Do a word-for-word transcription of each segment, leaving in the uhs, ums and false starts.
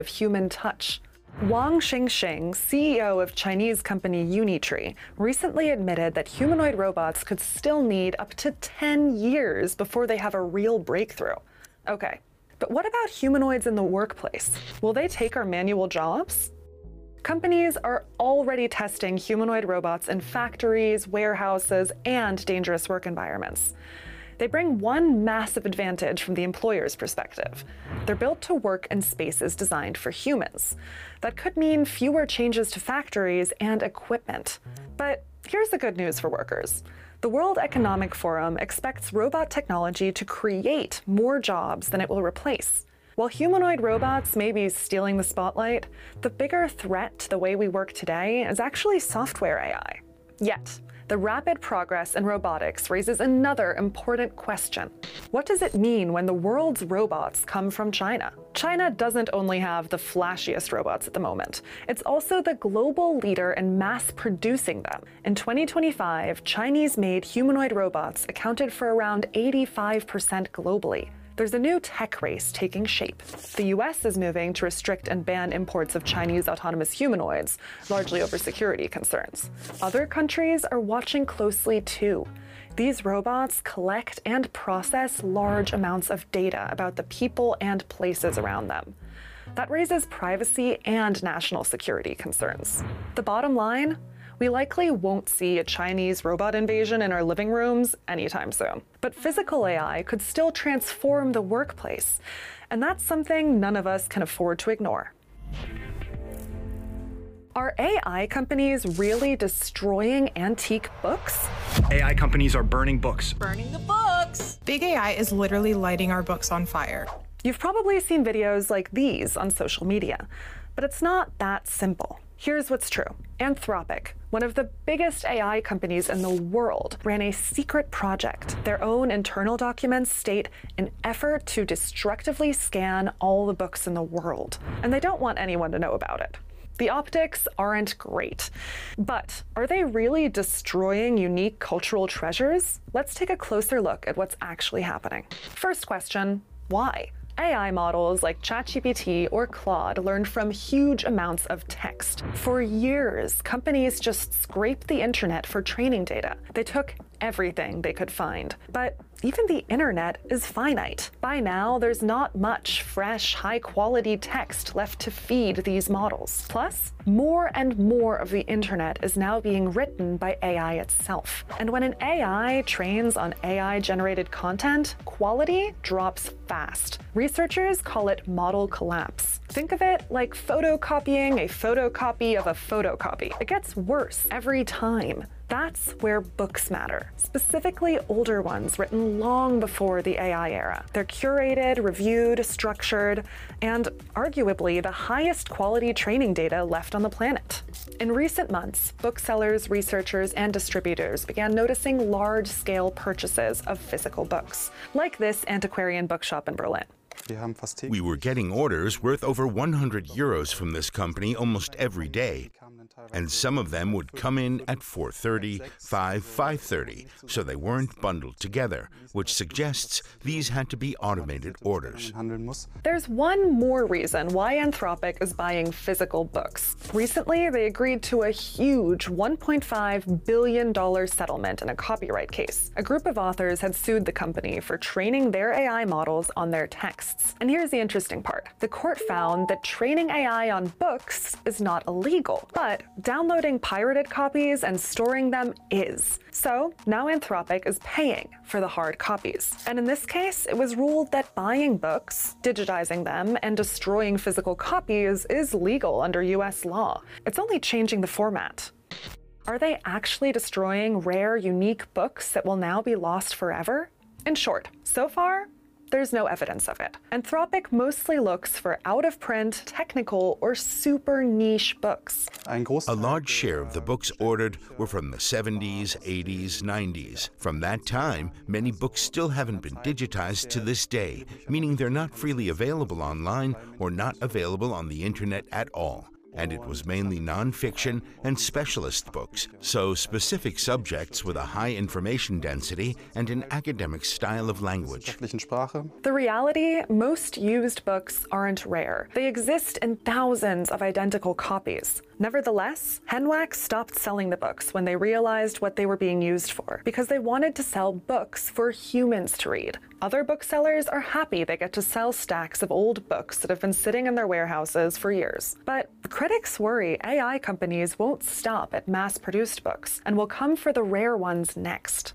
of human touch. Wang Xingxing, C E O of Chinese company Unitree, recently admitted that humanoid robots could still need up to ten years before they have a real breakthrough. Okay, but what about humanoids in the workplace? Will they take our manual jobs? Companies are already testing humanoid robots in factories, warehouses, and dangerous work environments. They bring one massive advantage from the employer's perspective. They're built to work in spaces designed for humans. That could mean fewer changes to factories and equipment. But here's the good news for workers. The World Economic Forum expects robot technology to create more jobs than it will replace. While humanoid robots may be stealing the spotlight, the bigger threat to the way we work today is actually software A I. Yet, the rapid progress in robotics raises another important question. What does it mean when the world's robots come from China? China doesn't only have the flashiest robots at the moment, it's also the global leader in mass producing them. In twenty twenty-five, Chinese-made humanoid robots accounted for around eighty-five percent globally. There's a new tech race taking shape. The U S is moving to restrict and ban imports of Chinese autonomous humanoids, largely over security concerns. Other countries are watching closely too. These robots collect and process large amounts of data about the people and places around them. That raises privacy and national security concerns. The bottom line? We likely won't see a Chinese robot invasion in our living rooms anytime soon. But physical A I could still transform the workplace, and that's something none of us can afford to ignore. Are A I companies really destroying antique books? A I companies are burning books. Burning the books! Big A I is literally lighting our books on fire. You've probably seen videos like these on social media, but it's not that simple. Here's what's true. Anthropic, one of the biggest A I companies in the world, ran a secret project. Their own internal documents state an effort to destructively scan all the books in the world, and they don't want anyone to know about it. The optics aren't great, but are they really destroying unique cultural treasures? Let's take a closer look at what's actually happening. First question, why? A I models like ChatGPT or Claude learned from huge amounts of text. For years, companies just scraped the internet for training data. They took everything they could find. But even the internet is finite. By now, there's not much fresh, high-quality text left to feed these models. Plus, more and more of the internet is now being written by A I itself. And when an A I trains on A I-generated content, quality drops fast. Researchers call it model collapse. Think of it like photocopying a photocopy of a photocopy. It gets worse every time. That's where books matter, specifically older ones written long before the A I era. They're curated, reviewed, structured, and arguably the highest quality training data left on the planet. In recent months, booksellers, researchers, and distributors began noticing large-scale purchases of physical books, like this antiquarian bookshop in Berlin. We were getting orders worth over one hundred euros from this company almost every day, and some of them would come in at four thirty, five, five thirty, so they weren't bundled together, which suggests these had to be automated orders. There's one more reason why Anthropic is buying physical books. Recently, they agreed to a huge one point five billion dollars settlement in a copyright case. A group of authors had sued the company for training their A I models on their texts. And here's the interesting part. The court found that training A I on books is not illegal, but downloading pirated copies and storing them is. So now Anthropic is paying for the hard copies. And in this case, it was ruled that buying books, digitizing them, and destroying physical copies is legal under U S law. It's only changing the format. Are they actually destroying rare, unique books that will now be lost forever? In short, so far, there's no evidence of it. Anthropic mostly looks for out-of-print, technical, or super niche books. A large share of the books ordered were from the seventies, eighties, nineties. From that time, many books still haven't been digitized to this day, meaning they're not freely available online or not available on the internet at all. and it was mainly non-fiction and specialist books, so specific subjects with a high information density and an academic style of language. The reality, most used books aren't rare. They exist in thousands of identical copies. Nevertheless, Henwak stopped selling the books when they realized what they were being used for, because they wanted to sell books for humans to read. Other booksellers are happy they get to sell stacks of old books that have been sitting in their warehouses for years. But critics worry A I companies won't stop at mass-produced books and will come for the rare ones next.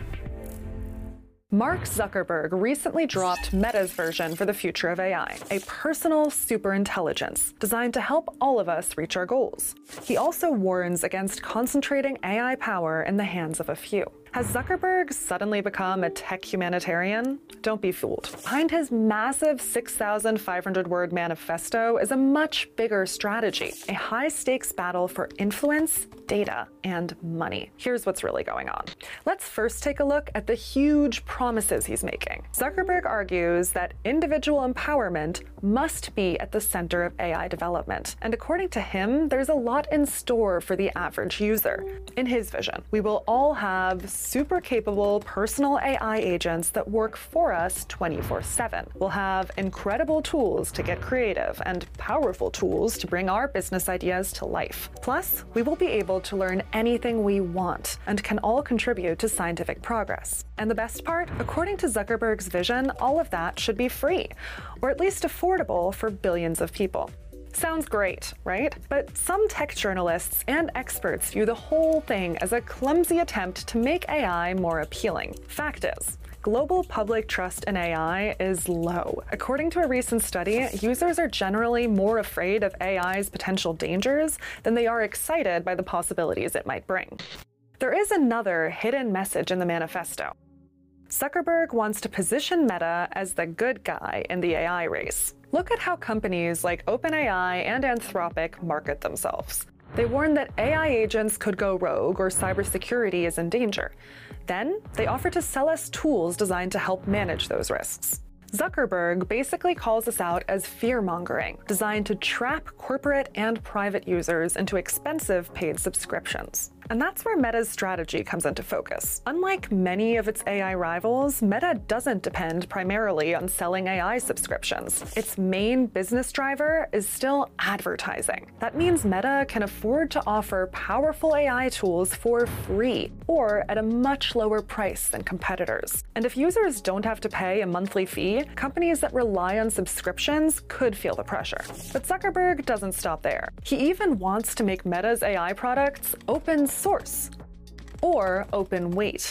Mark Zuckerberg recently dropped Meta's version for the future of A I, a personal superintelligence designed to help all of us reach our goals. He also warns against concentrating A I power in the hands of a few. Has Zuckerberg suddenly become a tech humanitarian? Don't be fooled. Behind his massive six thousand five hundred word manifesto is a much bigger strategy, a high-stakes battle for influence, data, and money. Here's what's really going on. Let's first take a look at the huge promises he's making. Zuckerberg argues that individual empowerment must be at the center of A I development, and according to him, there's a lot in store for the average user. In his vision, we will all have super capable personal A I agents that work for us twenty-four seven. We'll have incredible tools to get creative and powerful tools to bring our business ideas to life. Plus, we will be able to learn anything we want and can all contribute to scientific progress. And the best part, according to Zuckerberg's vision, all of that should be free, or at least affordable for billions of people. Sounds great, right? But some tech journalists and experts view the whole thing as a clumsy attempt to make A I more appealing. Fact is, global public trust in A I is low. According to a recent study, users are generally more afraid of A I's potential dangers than they are excited by the possibilities it might bring. There is another hidden message in the manifesto. Zuckerberg wants to position Meta as the good guy in the A I race. Look at how companies like OpenAI and Anthropic market themselves. They warn that A I agents could go rogue or cybersecurity is in danger. Then, they offer to sell us tools designed to help manage those risks. Zuckerberg basically calls us out as fear-mongering, designed to trap corporate and private users into expensive paid subscriptions. And that's where Meta's strategy comes into focus. Unlike many of its A I rivals, Meta doesn't depend primarily on selling A I subscriptions. Its main business driver is still advertising. That means Meta can afford to offer powerful A I tools for free, or at a much lower price than competitors. And if users don't have to pay a monthly fee, companies that rely on subscriptions could feel the pressure. But Zuckerberg doesn't stop there. He even wants to make Meta's A I products open source, or open weight.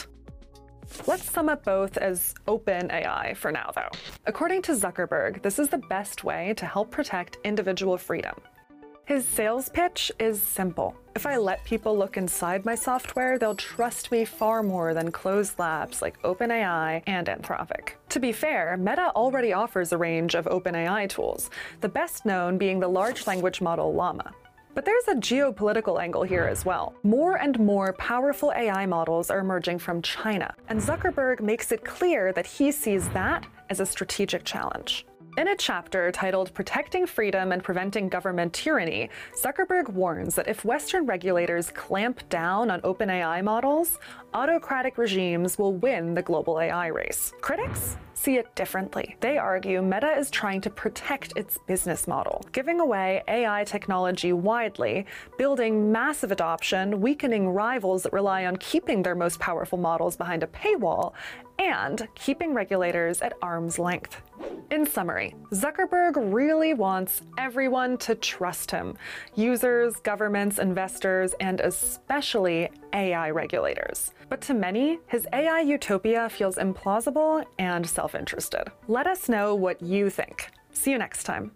Let's sum up both as open A I for now, though. According to Zuckerberg, this is the best way to help protect individual freedom. His sales pitch is simple. If I let people look inside my software, they'll trust me far more than closed labs like OpenAI and Anthropic. To be fair, Meta already offers a range of OpenAI tools, the best known being the large language model Llama. But there's a geopolitical angle here as well. More and more powerful A I models are emerging from China, and Zuckerberg makes it clear that he sees that as a strategic challenge. In a chapter titled Protecting Freedom and Preventing Government Tyranny, Zuckerberg warns that if Western regulators clamp down on OpenAI models, autocratic regimes will win the global A I race. Critics see it differently. They argue Meta is trying to protect its business model, giving away A I technology widely, building massive adoption, weakening rivals that rely on keeping their most powerful models behind a paywall, and keeping regulators at arm's length. In summary, Zuckerberg really wants everyone to trust him: users, governments, investors, and especially A I regulators. But to many, his A I utopia feels implausible and self-interested. Let us know what you think. See you next time.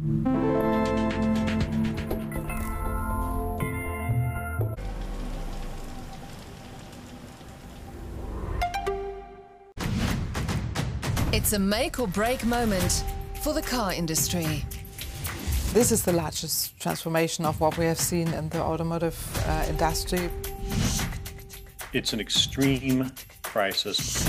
It's a make or break moment for the car industry. This is the largest transformation of what we have seen in the automotive uh, industry. It's an extreme crisis.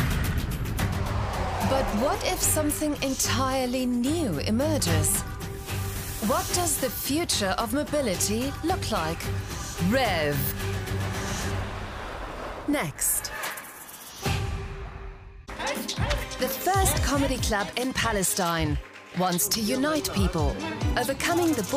But what if something entirely new emerges? What does the future of mobility look like? Rev. Next. The first comedy club in Palestine wants to unite people, overcoming the